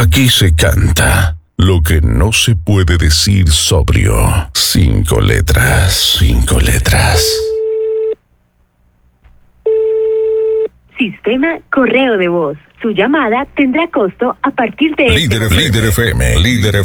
Aquí se canta lo que no se puede decir sobrio. 5 letras, 5 letras. Sistema correo de voz. Su llamada tendrá costo a partir de... Líder FM, Líder